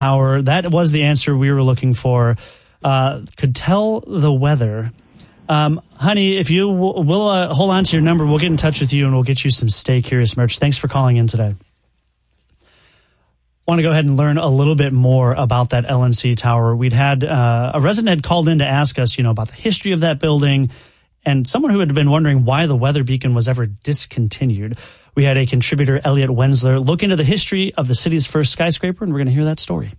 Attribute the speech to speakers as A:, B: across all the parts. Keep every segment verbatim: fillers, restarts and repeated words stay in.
A: Tower. That was the answer we were looking for. Uh, could tell the weather. Um, honey, if you w- will uh, hold on to your number, we'll get in touch with you and we'll get you some Stay Curious merch. Thanks for calling in today. Want to go ahead and learn a little bit more about that L N C Tower. We'd had uh, a resident had called in to ask us, you know, about the history of that building, and someone who had been wondering why the weather beacon was ever discontinued. We had a contributor, Elliot Wenzler, look into the history of the city's first skyscraper, and we're going to hear that story.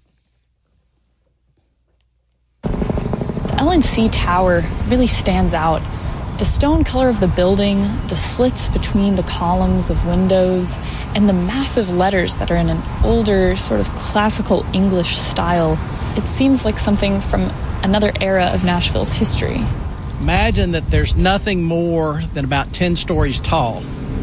B: The L N C Tower really stands out. The stone color of the building, the slits between the columns of windows, and the massive letters that are in an older, sort of classical English style. It seems like something from another era of Nashville's history.
C: Imagine that there's nothing more than about ten stories tall.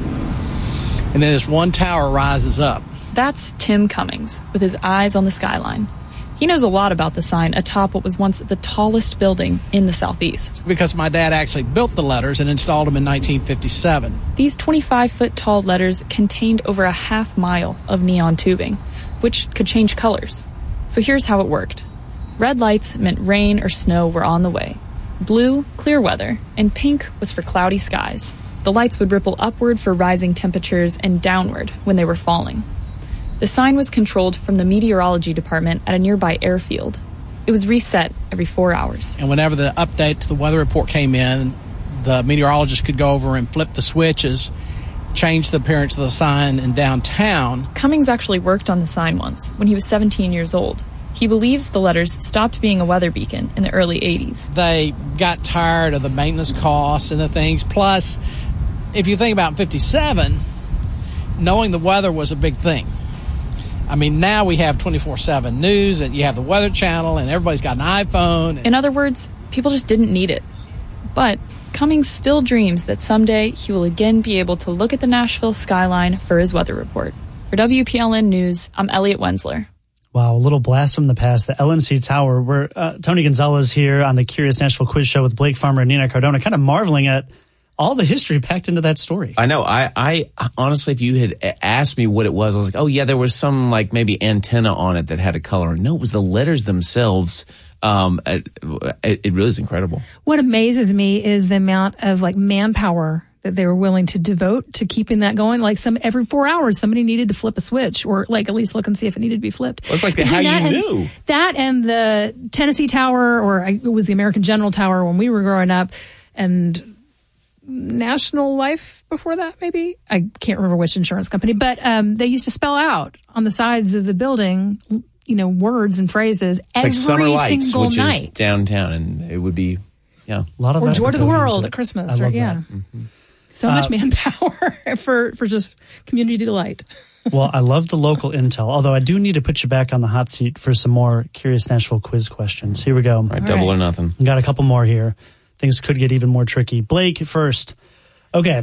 C: And then this one tower rises up.
B: That's Tim Cummings, with his eyes on the skyline. He knows a lot about the sign atop what was once the tallest building in the Southeast.
C: Because my dad actually built the letters and installed them in nineteen fifty-seven.
B: These twenty-five foot tall letters contained over a half mile of neon tubing, which could change colors. So here's how it worked. Red lights meant rain or snow were on the way. Blue, clear weather, and pink was for cloudy skies. The lights would ripple upward for rising temperatures and downward when they were falling. The sign was controlled from the meteorology department at a nearby airfield. It was reset every four hours.
C: And whenever the update to the weather report came in, the meteorologist could go over and flip the switches, change the appearance of the sign in downtown.
B: Cummings actually worked on the sign once, when he was seventeen years old. He believes the letters stopped being a weather beacon in the early eighties.
C: They got tired of the maintenance costs and the things. Plus, if you think about fifty-seven, knowing the weather was a big thing. I mean, now we have twenty-four seven news, and you have the Weather Channel, and everybody's got an iPhone.
B: In other words, people just didn't need it. But Cummings still dreams that someday he will again be able to look at the Nashville skyline for his weather report. For W P L N News, I'm Elliot Wenzler.
A: Wow, a little blast from the past. The L N C Tower. We're uh, Tony Gonzalez here on the Curious Nashville Quiz Show with Blake Farmer and Nina Cardona, kind of marveling at all the history packed into that story.
D: I know. I, I honestly, if you had asked me what it was, I was like, oh, yeah, there was some like maybe antenna on it that had a color. No, it was the letters themselves. Um, it, it really is incredible.
E: What amazes me is the amount of like manpower that they were willing to devote to keeping that going. Like some every four hours, somebody needed to flip a switch or like at least look and see if it needed to be flipped.
D: Well, it's like the, how you
E: and,
D: knew.
E: That and the Tennessee Tower, or it was the American General Tower when we were growing up, and National Life before that, maybe. I can't remember which insurance company, but um, they used to spell out on the sides of the building, you know, words and phrases
D: it's
E: every
D: like Summer Lights,
E: single
D: which
E: night.
D: is downtown, and it would be, yeah.
A: A lot of
E: or Joy to the World
A: at
E: at Christmas,
A: I
E: or
A: love
E: yeah.
A: Mm-hmm.
E: So much uh, manpower for, for just community delight.
A: Well, I love the local intel, although I do need to put you back on the hot seat for some more Curious Nashville quiz questions. Here we go. All
D: right, double right. or nothing.
A: We got a couple more here. Things could get even more tricky. Blake first. Okay.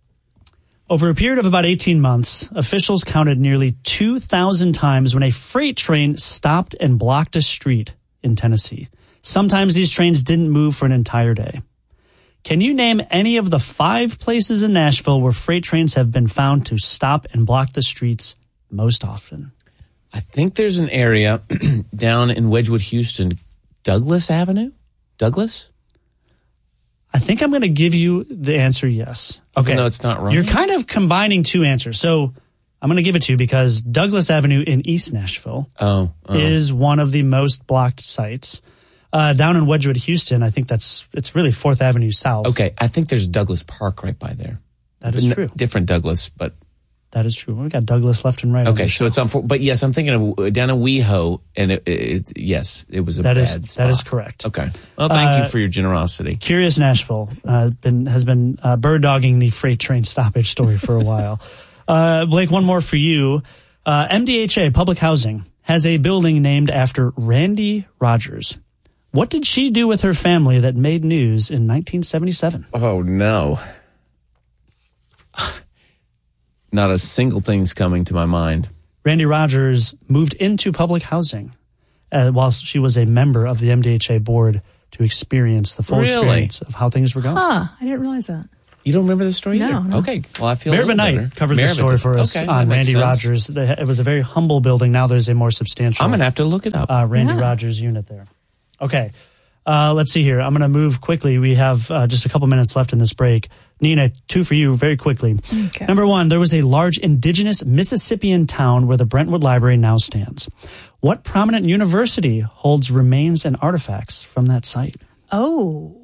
A: Over a period of about eighteen months, officials counted nearly two thousand times when a freight train stopped and blocked a street in Tennessee. Sometimes these trains didn't move for an entire day. Can you name any of the five places in Nashville where freight trains have been found to stop and block the streets most often?
D: I think there's an area down in Wedgwood, Houston, Douglas Avenue? Douglas?
A: I think I'm going to give you the answer yes.
D: Okay. Even though it's not right.
A: You're kind of combining two answers. So I'm going to give it to you because Douglas Avenue in East Nashville
D: oh, oh.
A: is one of the most blocked sites. Uh, down in Wedgwood, Houston, I think that's it's really Fourth Avenue South.
D: Okay, I think there's Douglas Park right by there.
A: That is
D: N-
A: true.
D: Different Douglas, but
A: that is true. We got Douglas left and right.
D: Okay, so it's on. For, but yes, I'm thinking of down in WeHo, and it, it, it yes, it was a
A: that
D: bad
A: is
D: spot.
A: that is correct.
D: Okay, well, thank
A: uh,
D: you for your generosity.
A: Curious Nashville uh, been has been uh, bird dogging the freight train stoppage story for a while. Uh, Blake, one more for you. Uh, M D H A Public Housing has a building named after Randy Rogers. What did she do with her family that made news in nineteen seventy-seven?
D: Oh, no. Not a single thing's coming to my mind.
A: Randy Rogers moved into public housing uh, while she was a member of the M D H A board to experience the full
D: really?
A: experience of how things were going.
E: Huh, I didn't realize that.
D: You don't remember the story
E: No,
D: either?
E: no.
D: Okay. Well, I feel
A: Mary
D: a little
A: Bennett
D: better.
A: covered
D: Mary
A: the story
D: Bennett.
A: for us
D: Okay,
A: on
D: that makes
A: Randy
D: sense.
A: Rogers. They- It was a very humble building. Now there's a more substantial
D: I'm going to have to look it up.
A: uh, Randy
E: Yeah.
A: Rogers unit there. Okay. Uh, let's see here. I'm going to move quickly. We have uh, just a couple minutes left in this break. Nina, two for you very quickly.
E: Okay.
A: Number one, there was a large indigenous Mississippian town where the Brentwood Library now stands. What prominent university holds remains and artifacts from that site?
E: Oh.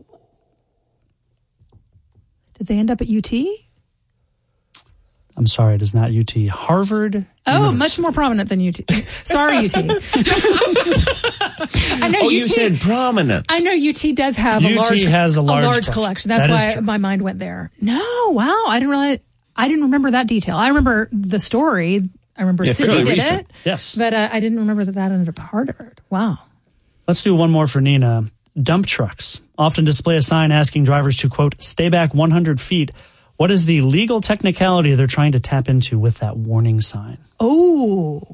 E: Did they end up at U T?
A: I'm sorry, it is not U T. Harvard
E: Oh,
A: University.
E: much more prominent than U T. Sorry, U T. I know
D: Oh,
E: U T.
D: you said prominent.
E: I know U T does have
A: U T
E: a large,
A: has a large collection.
E: collection. That's
A: That is
E: why
A: true.
E: my mind went there. No, wow, I didn't realize. I didn't remember that detail. I remember the story. I remember
D: Yeah,
E: Sydney
D: fairly
E: did
D: recent.
E: it.
A: Yes.
E: But uh, I didn't remember that that ended up at Harvard. Wow.
A: Let's do one more for Nina. Dump trucks often display a sign asking drivers to, quote, stay back one hundred feet. What is the legal technicality they're trying to tap into with that warning sign?
E: Oh.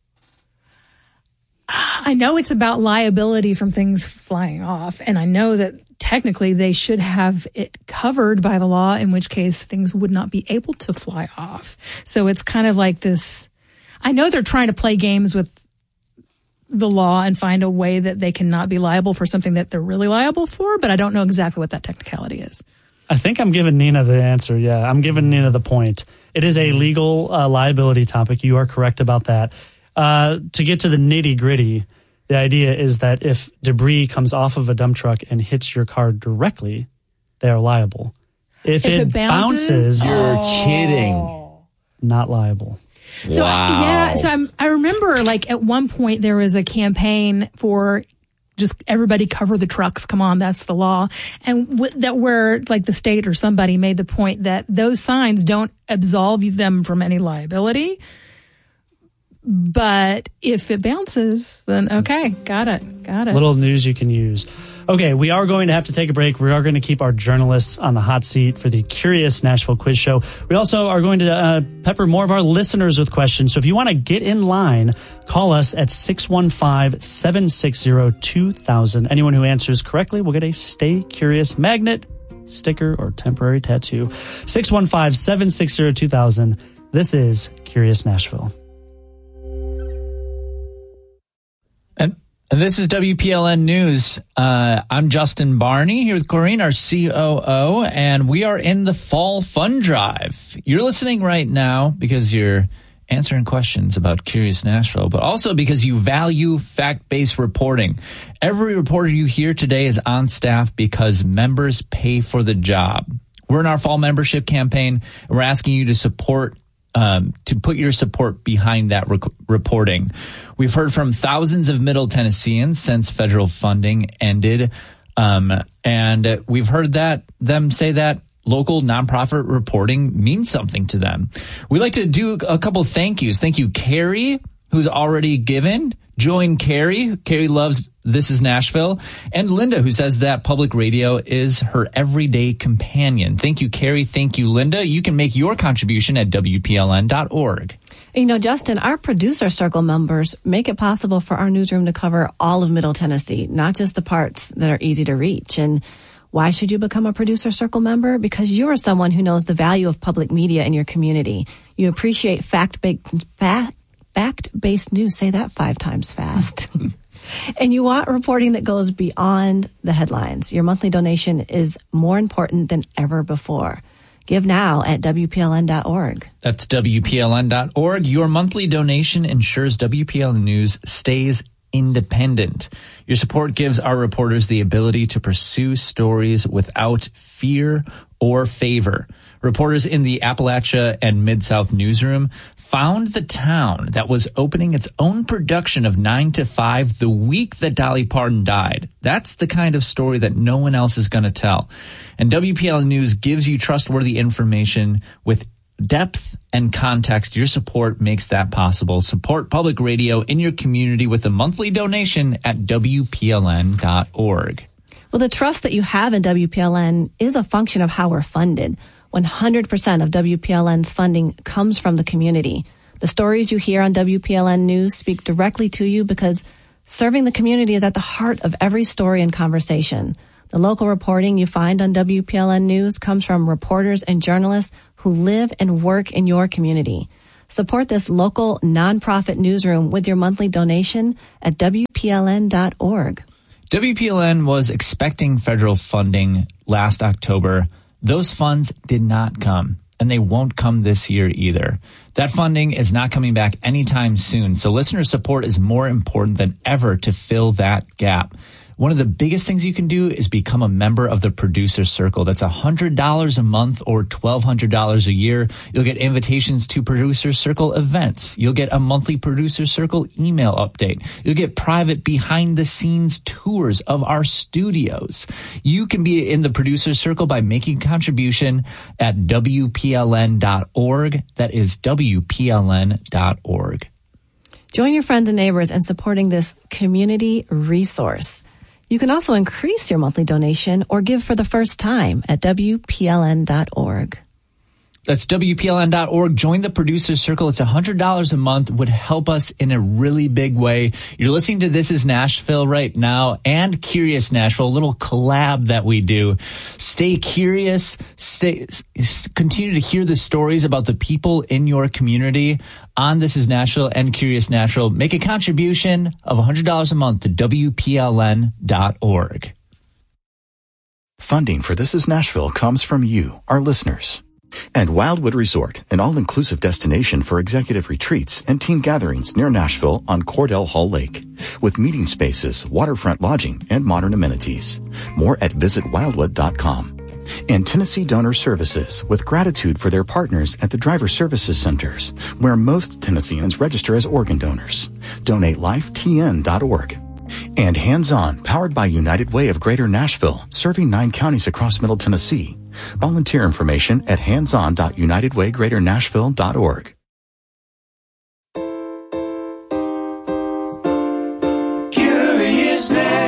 E: I know it's about liability from things flying off, and I know that technically they should have it covered by the law, in which case things would not be able to fly off. So it's kind of like this. I know they're trying to play games with the law and find a way that they cannot be liable for something that they're really liable for, but I don't know exactly what that technicality is.
A: I think I'm giving Nina the answer. Yeah, I'm giving Nina the point. It is a legal uh, liability topic. You are correct about that. Uh, to get to the nitty gritty, the idea is that if debris comes off of a dump truck and hits your car directly, they are liable. If,
E: If
A: it,
E: it bounces-
A: bounces,
D: You're kidding.
A: not liable.
E: So
D: Wow.
E: yeah, so I'm, I remember like at one point there was a campaign for just everybody cover the trucks. Come on, that's the law. And w- that where like the state or somebody made the point that those signs don't absolve them from any liability. But if it bounces, then okay, got it, got it.
A: Little news you can use. Okay, we are going to have to take a break. We are going to keep our journalists on the hot seat for the Curious Nashville Quiz Show. We also are going to uh, pepper more of our listeners with questions. So if you want to get in line, call us at six one five, seven six zero, two thousand. Anyone who answers correctly will get a Stay Curious magnet, sticker, or temporary tattoo. six one five, seven six zero, two thousand. This is Curious Nashville.
F: And, and this is W P L N News. Uh, I'm Justin Barney here with Corrine, our C O O, and we are in the Fall Fun Drive. You're listening right now because you're answering questions about Curious Nashville, but also because you value fact-based reporting. Every reporter you hear today is on staff because members pay for the job. We're in our fall membership campaign, and we're asking you to support Um, to put your support behind that rec- reporting. We've heard from thousands of Middle Tennesseans since federal funding ended, um, and uh, we've heard that them say that local nonprofit reporting means something to them. We like to do a couple thank yous. Thank you, Carrie, who's already given. Join Carrie. Carrie loves This Is Nashville. And Linda, who says that public radio is her everyday companion. Thank you, Carrie. Thank you, Linda. You can make your contribution at W P L N dot org.
G: You know, Justin, our producer circle members make it possible for our newsroom to cover all of Middle Tennessee, not just the parts that are easy to reach. And why should you become a producer circle member? Because you are someone who knows the value of public media in your community. You appreciate fact-based, fact, fact-based news. Say that five times fast. And you want reporting that goes beyond the headlines. Your monthly donation is more important than ever before. Give now at W P L N dot org.
F: That's W P L N dot org. Your monthly donation ensures W P L N News stays independent. Your support gives our reporters the ability to pursue stories without fear or favor. Reporters in the Appalachia and Mid-South newsroom found the town that was opening its own production of nine to five the week that Dolly Parton died. That's the kind of story that no one else is going to tell. And W P L N News gives you trustworthy information with depth and context. Your support makes that possible. Support public radio in your community with a monthly donation at W P L N dot org.
G: Well, the trust that you have in W P L N is a function of how we're funded. one hundred percent of W P L N's funding comes from the community. The stories you hear on W P L N News speak directly to you because serving the community is at the heart of every story and conversation. The local reporting you find on W P L N News comes from reporters and journalists who live and work in your community. Support this local nonprofit newsroom with your monthly donation at W P L N dot org.
F: W P L N was expecting federal funding last October. Those funds did not come, and they won't come this year either. That funding is not coming back anytime soon, so listener support is more important than ever to fill that gap. One of the biggest things you can do is become a member of the Producer Circle. That's one hundred dollars a month or twelve hundred dollars a year. You'll get invitations to Producer Circle events. You'll get a monthly Producer Circle email update. You'll get private behind-the-scenes tours of our studios. You can be in the Producer Circle by making a contribution at W P L N dot org. That is W P L N dot org.
G: Join your friends and neighbors in supporting this community resource. You can also increase your monthly donation or give for the first time at W P L N dot org.
F: That's W P L N dot org. Join the Producer Circle. It's one hundred dollars a month. Would help us in a really big way. You're listening to This Is Nashville right now and Curious Nashville, a little collab that we do. Stay curious. Stay, continue to hear the stories about the people in your community on This Is Nashville and Curious Nashville. Make a contribution of one hundred dollars a month to W P L N dot org.
H: Funding for This Is Nashville comes from you, our listeners. And Wildwood Resort, an all-inclusive destination for executive retreats and team gatherings near Nashville on Cordell Hall Lake, with meeting spaces, waterfront lodging, and modern amenities. More at visit wildwood dot com. And Tennessee Donor Services, with gratitude for their partners at the Driver Services Centers, where most Tennesseans register as organ donors. donate life T N dot org. And Hands On, powered by United Way of Greater Nashville, serving nine counties across Middle Tennessee. Volunteer information at hands on dot united way greater nashville dot org.
I: Curious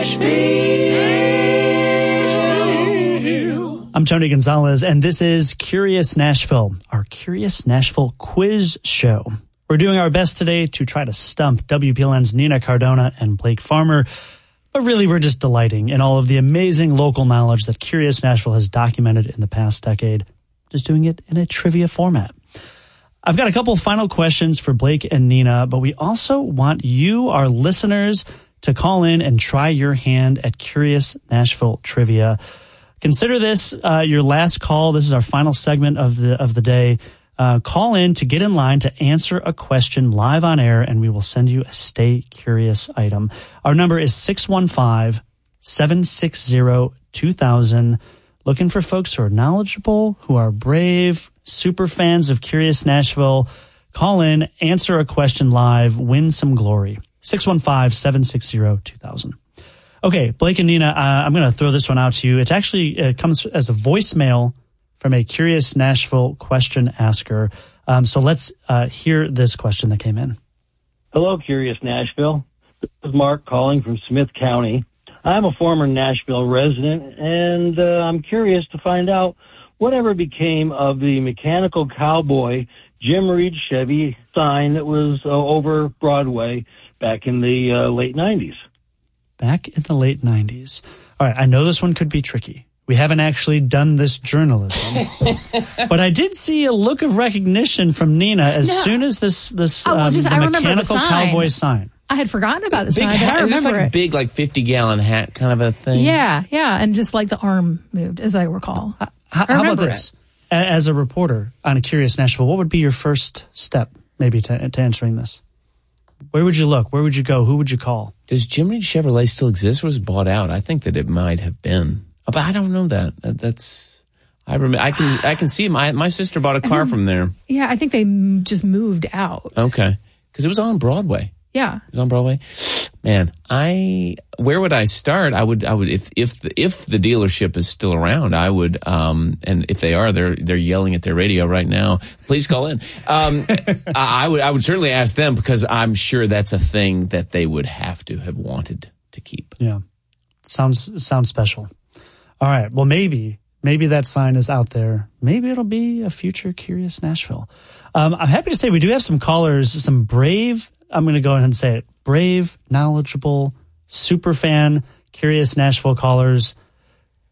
I: Nashville.
A: I'm Tony Gonzalez, and this is Curious Nashville, our Curious Nashville quiz show. We're doing our best today to try to stump W P L N's Nina Cardona and Blake Farmer. But really, we're just delighting in all of the amazing local knowledge that Curious Nashville has documented in the past decade, just doing it in a trivia format. I've got a couple final questions for Blake and Nina, but we also want you, our listeners, to call in and try your hand at Curious Nashville trivia. Consider this uh, your last call. This is our final segment of the of the day. Uh, call in to get in line to answer a question live on air, and we will send you a Stay Curious item. Our number is six one five, seven six zero, two thousand. Looking for folks who are knowledgeable, who are brave, super fans of Curious Nashville. Call in, answer a question live, win some glory. six one five, seven six zero, two thousand. Okay, Blake and Nina, uh, I'm going to throw this one out to you. It's actually, it comes as a voicemail from a Curious Nashville question asker. Um, so let's uh, hear this question that came in.
J: Hello, Curious Nashville. This is Mark calling from Smith County. I'm a former Nashville resident, and uh, I'm curious to find out whatever became of the mechanical cowboy Jim Reed Chevy sign that was uh, over Broadway back in the uh, late nineties.
A: Back in the late nineties. All right, I know this one could be tricky. We haven't actually done this journalism, but I did see a look of recognition from Nina as no. soon as this this
E: oh, well,
A: um,
E: just,
A: the
E: I
A: mechanical
E: the
A: cowboy sign.
E: I had forgotten about the
D: big
E: sign,
D: hat,
E: but I remember
D: is this like
E: it.
D: Big, like fifty gallon hat kind of a thing.
E: Yeah, yeah, and just like the arm moved, as I recall.
A: Uh, how,
E: I
A: how about this?
E: It.
A: As a reporter on a Curious Nashville, what would be your first step, maybe, to, to answering this? Where would you look? Where would you go? Who would you call?
D: Does Jim Reed Chevrolet still exist, or was it bought out? I think that it might have been. But I don't know that. that that's I remember. I can I can see my my sister bought a car then, from there.
E: Yeah, I think they just moved out.
D: Okay, because it was on Broadway.
E: Yeah,
D: it was on Broadway. Man, I where would I start? I would I would if if the, if the dealership is still around, I would um and if they are, they're they're yelling at their radio right now. Please call in. Um, I would I would certainly ask them, because I'm sure that's a thing that they would have to have wanted to keep.
A: Yeah, sounds sounds special. All right. Well, maybe, maybe that sign is out there. Maybe it'll be a future Curious Nashville. Um, I'm happy to say we do have some callers, some brave, I'm going to go ahead and say it, brave, knowledgeable, super fan, Curious Nashville callers.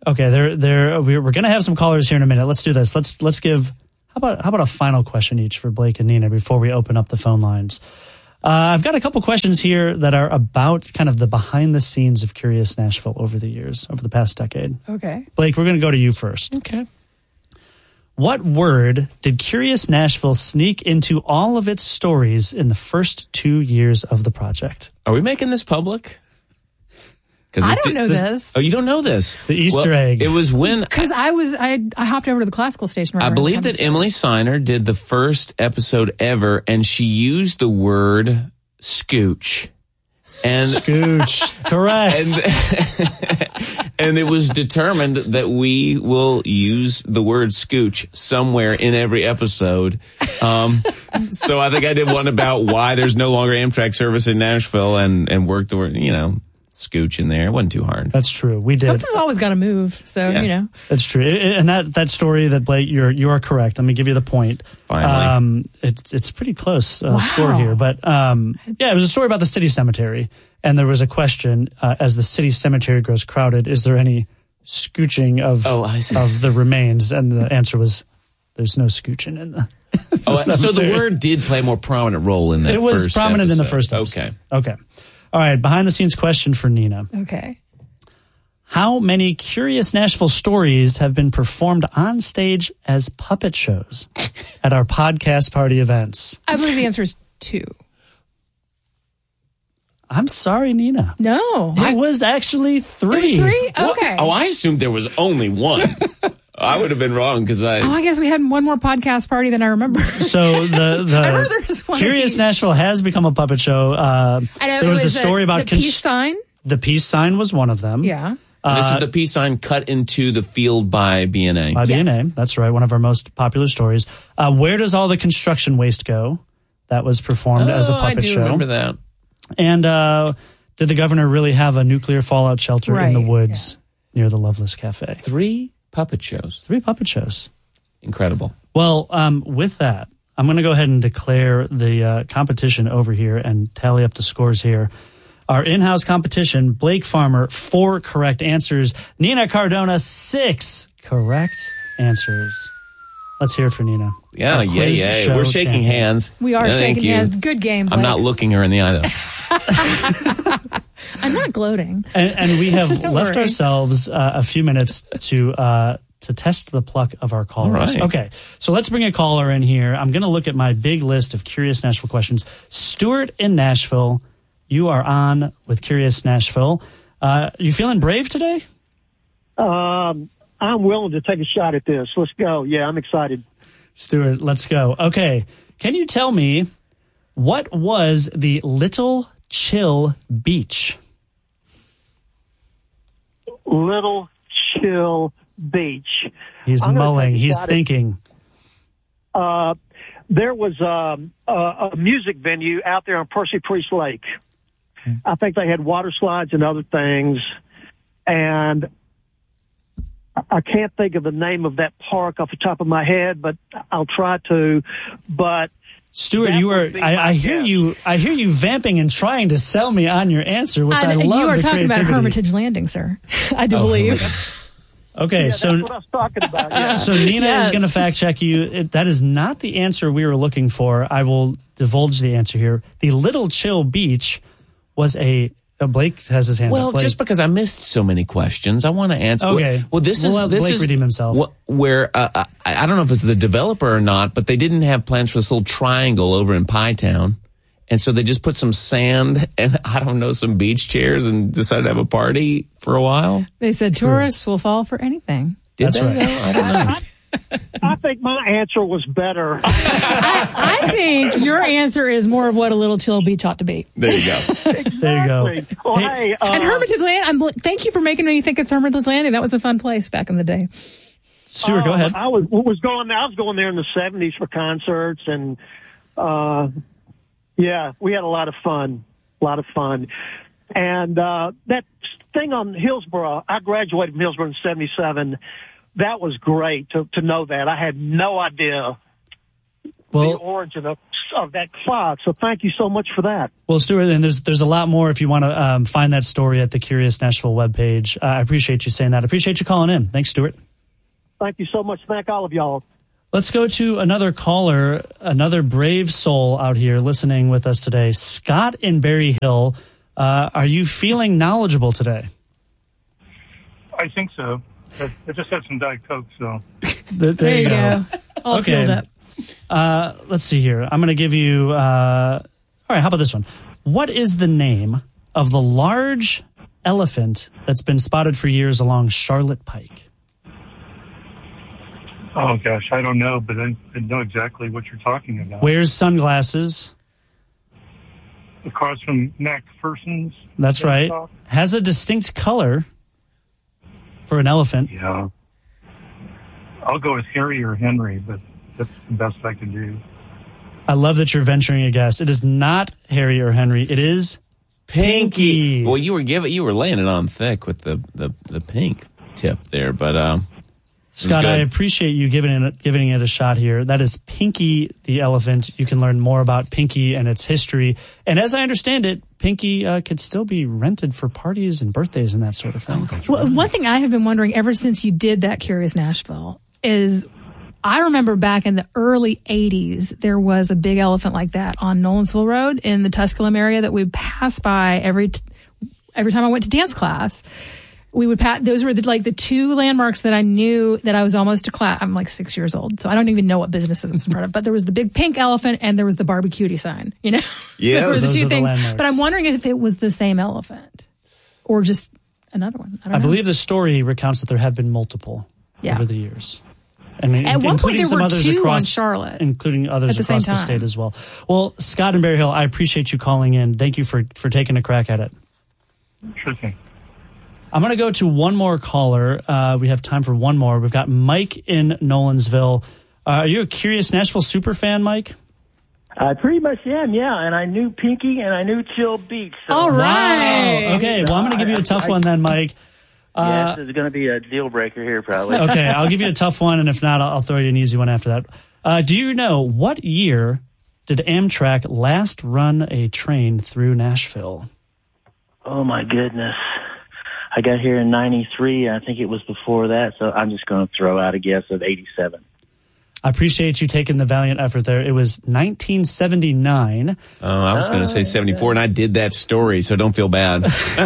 A: Okay, there, there. We're, we're going to have some callers here in a minute. Let's do this. Let's let's give. How about how about a final question each for Blake and Nina before we open up the phone lines? Uh, I've got a couple questions here that are about kind of the behind the scenes of Curious Nashville over the years, over the past decade.
E: Okay.
A: Blake, we're going to go to you first.
F: Okay.
A: What word did Curious Nashville sneak into all of its stories in the first two years of the project?
D: Are we making this public?
E: I don't know this. this.
D: Oh, you don't know this?
A: The Easter
D: well,
A: egg.
D: It was when...
E: Because I, I was, I, I hopped over to the classical station. Right
D: I believe that Emily Siner did the first episode ever, and she used the word scooch. And
A: Scooch. Correct.
D: And, and it was determined that we will use the word scooch somewhere in every episode. Um, so I think I did one about why there's no longer Amtrak service in Nashville and, and worked the word, you know, scooch in there. It wasn't too hard.
A: That's true. We did.
E: Something's always got to move. So,
D: Yeah.
E: you know.
A: That's true. And that, that story that Blake, you're, you are correct. Let me give you the point.
D: Finally.
A: Um, it's, it's pretty close uh,
E: Wow.
A: score here, but, um, yeah, it was a story about the city cemetery. And there was a question, uh, as the city cemetery grows crowded, is there any scooching of,
D: Oh, I see.
A: of the remains? And the answer was, there's no scooching in the, the
D: Oh, so the
A: cemetery.
D: word did play a more prominent role in that
A: It was
D: first
A: prominent in the
D: episode.
A: first episode.
D: Okay.
A: Okay. All right. Behind the scenes question for Nina.
E: Okay.
A: How many Curious Nashville stories have been performed on stage as puppet shows at our podcast party events?
E: I believe the answer is two.
A: I'm sorry, Nina.
E: No.
A: It was actually three.
E: It was three?
D: What?
E: Okay.
D: Oh, I assumed there was only one. I would have been wrong because I...
E: Oh, I guess we had one more podcast party than I remember.
A: So the, the
E: I remember there was one
A: Curious
E: each.
A: Nashville has become a puppet show. Uh,
E: I know,
A: there
E: it
A: was,
E: was
A: the story
E: a,
A: about
E: the
A: cons-
E: peace sign.
A: The peace sign was one of them.
E: Yeah.
D: this
A: Uh,
D: is the peace sign cut into the field by B N A.
A: By
E: Yes.
A: B N A. That's right. One of our most popular stories. Uh, Where does all the construction waste go? That was performed as a
D: Oh, I
A: puppet
D: do
A: show.
D: remember that.
A: And uh, did the governor really have a nuclear fallout shelter in the
E: Right,
A: woods near the Loveless Cafe?
D: Three puppet shows.
A: Three puppet shows.
D: Incredible.
A: Well, um, with that, I'm going to go ahead and declare the uh, competition over here and tally up the scores here. Our in-house competition, Blake Farmer, four correct answers. Nina Cardona, six correct answers. Let's hear it for Nina.
D: Yeah,
A: Our
D: yeah,
A: quiz
D: yeah.
A: show
D: We're shaking
A: champion.
D: hands.
E: We are
D: No, thank
E: shaking
D: you.
E: hands. Good game,
D: I'm
E: Blake.
D: not looking her in the eye, though.
E: I'm not gloating.
A: And, and we have
E: Don't
A: left
E: worry.
A: ourselves uh, a few minutes to uh, to test the pluck of our callers.
D: All right.
A: Okay, so let's bring a caller in here. I'm going to look at my big list of Curious Nashville questions. Stuart in Nashville, you are on with Curious Nashville. Uh, you feeling brave today?
K: Um, I'm willing to take a shot at this. Let's go. Yeah, I'm excited.
A: Stuart, let's go. Okay, can you tell me what was the Little Chill Beach?
K: Little Chill Beach.
A: He's
K: I'm gonna
A: mulling.
K: take a
A: He's
K: shot at-
A: thinking.
K: Uh, there was um, a, a music venue out there on Percy Priest Lake. I think they had water slides and other things. And I can't think of the name of that park off the top of my head, but I'll try to. But
A: Stuart,
K: that
A: you are.
K: would be my
A: I, I hear
K: guess.
A: you. I hear you vamping and trying to sell me on your answer, which I,
E: And
A: love.
E: you are
A: the
E: talking about
A: creativity.
E: Hermitage Landing, sir. I do
A: Oh,
E: believe.
A: Okay,
K: Yeah,
A: so
K: that's what I was talking about. Yeah.
A: so Nina
E: Yes.
A: is going to fact check you. It, that is not the answer we were looking for. I will divulge the answer here. The Little Chill Beach was a. Uh, Blake has his hand
D: Well,
A: up. Blake.
D: just because I missed so many questions, I want to answer.
A: Okay.
D: Well, this
A: We'll
D: is
A: let
D: this
A: Blake
D: is
A: redeem himself.
D: wh- where uh, I, I don't know if it's the developer or not, but they didn't have plans for this little triangle over in Pie Town, and so they just put some sand and I don't know some beach chairs and decided to have a party for a while.
E: They said tourists will fall for anything.
D: Did
A: That's
D: they?
A: right.
D: though? I don't know.
K: I think my answer was better.
E: I, I think your answer is more of what a Little Chill Beach ought to be.
D: There you go.
A: there you go.
K: Exactly. Well,
A: Hey,
K: hey, uh,
E: And Hermitage Landing, I'm, thank you for making me think it's Hermitage Landing. That was a fun place back in the day.
A: Stuart, go
K: uh,
A: ahead.
K: I was was going. I was going there in the seventies for concerts, and uh, yeah, we had a lot of fun. A lot of fun. And uh, that thing on Hillsborough, I graduated from Hillsborough in seventy-seven. That was great to to know that. I had no idea the
A: Well,
K: origin of of that clock. So thank you so much for that.
A: Well, Stuart, and there's there's a lot more if you want to um, find that story at the Curious Nashville webpage. Uh, I appreciate you saying that. I appreciate you calling in. Thanks, Stuart.
K: Thank you so much. Thank all of y'all.
A: Let's go to another caller, another brave soul out here listening with us today. Scott in Berry Hill. Uh, are you feeling knowledgeable today?
L: I think so. I, I just had some Diet Coke, so.
A: there, there you go.
E: go. All
A: okay.
E: filled up.
A: Uh, let's see here. I'm going to give you. Uh, all right. How about this one? What is the name of the large elephant that's been spotted for years along Charlotte Pike?
L: Oh, gosh, I don't know, but I, I know exactly what you're talking about.
A: Wears sunglasses.
L: Across from MacPherson's.
A: That's right.
L: Top.
A: Has a distinct color for an elephant.
L: Yeah. I'll go with Harry or Henry, but that's the best I can do.
A: I love that you're venturing a guess. It is not Harry or Henry. It is Pinky.
D: Well, you were giving, you were laying it on thick with the, the, the pink tip there, but um,
A: Scott, I appreciate you giving it giving it a shot here. That is Pinky the elephant. You can learn more about Pinky and its history. And as I understand it, Pinky uh, could still be rented for parties and birthdays and that sort of thing.
E: Well, one thing I have been wondering ever since you did that Curious Nashville is I remember back in the early eighties, there was a big elephant like that on Nolensville Road in the Tusculum area that we would pass by every t- every time I went to dance class. We would pass, those were the, like the two landmarks that I knew that I was almost to class. I'm like six years old, so I don't even know what business it was in front of. But there was the big pink elephant and there was the Barbie Cutie sign, you know?
D: Yeah,
E: there were the
A: those
E: two
A: are the
E: things.
A: landmarks.
E: But I'm wondering if it was the same elephant or just another one. I, don't
A: I
E: know.
A: believe the story recounts that there have been multiple
E: Yeah.
A: over the years. And in-
E: At one point,
A: including
E: there
A: some
E: were
A: others
E: two
A: across,
E: on Charlotte.
A: including others
E: at the
A: across
E: same
A: the
E: time.
A: state as well. Well, Scott and Berry Hill, I appreciate you calling in. Thank you for, for taking a crack at it.
L: Sure thing.
A: I'm going to go to one more caller. Uh, we have time for one more. We've got Mike in Nolensville. Uh, are you a Curious Nashville super fan, Mike?
M: I pretty much am, yeah. And I knew Pinky and I knew Chill Beach. So.
E: All right.
A: Wow. Okay, well, I'm going to give you a tough
M: I-
A: one then, Mike.
M: Yeah,
A: Uh,
M: this is going to be a deal breaker here, probably.
A: okay, I'll give you a tough one, and if not, I'll, I'll throw you an easy one after that. Uh, do you know what year did Amtrak last run a train through Nashville?
M: Oh, my goodness. I got here in ninety-three. I think it was before that, so I'm just going to throw out a guess of eighty-seven.
A: I appreciate you taking the valiant effort there. It was nineteen seventy-nine.
D: Oh, I was going to say seventy-four, and I did that story, so don't feel bad.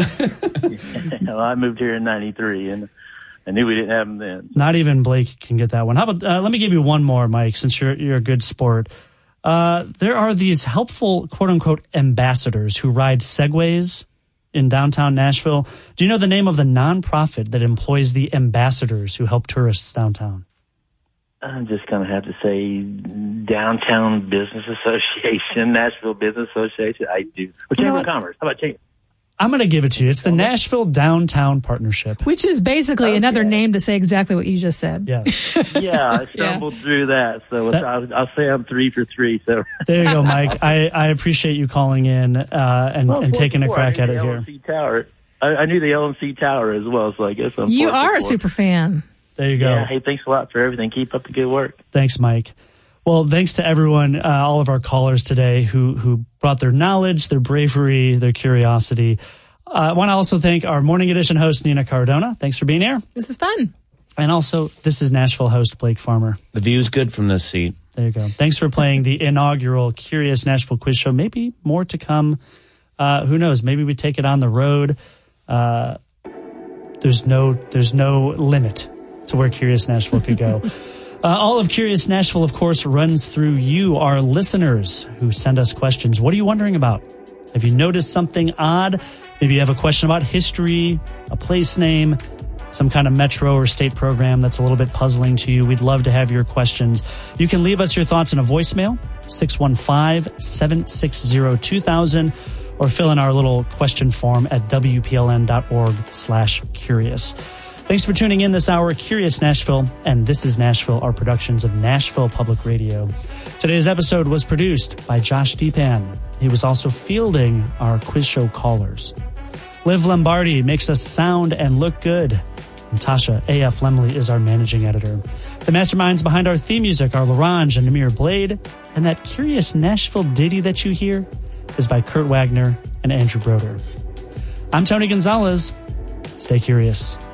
M: Well, I moved here in ninety-three, and I knew we didn't have them then.
A: Not even Blake can get that one. How about, uh, let me give you one more, Mike, since you're, you're a good sport. Uh, there are these helpful, quote-unquote, ambassadors who ride Segways in downtown Nashville. Do you know the name of the nonprofit that employs the ambassadors who help tourists downtown?
M: I'm just going to have to say Downtown Business Association, Nashville Business Association. I do. Or Chamber of Commerce. How about Chamber?
A: I'm going to give it to you. It's the Nashville Downtown Partnership.
E: Which is basically
M: Okay.
E: another name to say exactly what you just said.
A: Yes.
M: Yeah, I stumbled through that, so it's,
A: That-
M: I'll, I'll say I'm three for three. So
A: There you go, Mike. I, I appreciate you calling in uh, and,
M: Well,
A: and
M: four
A: taking a
M: for four.
A: crack
M: I
A: at
M: knew
A: it
M: the
A: here.
M: L M C Tower. I, I knew the L M C Tower as well, so I guess I'm
E: You
M: four for
E: are a
M: four.
E: super fan.
A: There you go.
M: Yeah, hey, thanks a lot for everything. Keep up the good work.
A: Thanks, Mike. Well, thanks to everyone, uh, all of our callers today who who brought their knowledge, their bravery, their curiosity. Uh, I want to also thank our Morning Edition host, Nina Cardona. Thanks for being here.
E: This is fun.
A: And also, This Is Nashville host, Blake Farmer.
D: The view's good from this seat.
A: There you go. Thanks for playing the inaugural Curious Nashville quiz show. Maybe more to come. Uh, who knows? Maybe we take it on the road. Uh, there's no there's no limit to where Curious Nashville could go. Uh, all of Curious Nashville, of course, runs through you, our listeners, who send us questions. What are you wondering about? Have you noticed something odd? Maybe you have a question about history, a place name, some kind of metro or state program that's a little bit puzzling to you. We'd love to have your questions. You can leave us your thoughts in a voicemail, six one five, seven six zero, two thousand, or fill in our little question form at W P L N dot org slash curious. Thanks for tuning in this hour. Curious Nashville and This Is Nashville are productions of Nashville Public Radio. Today's episode was produced by Josh Deepan. He was also fielding our quiz show callers. Liv Lombardi makes us sound and look good. And Tasha A F. Lemley is our managing editor. The masterminds behind our theme music are Larange and Namir Blade, and that curious Nashville ditty that you hear is by Kurt Wagner and Andrew Broder. I'm Tony Gonzalez. Stay curious.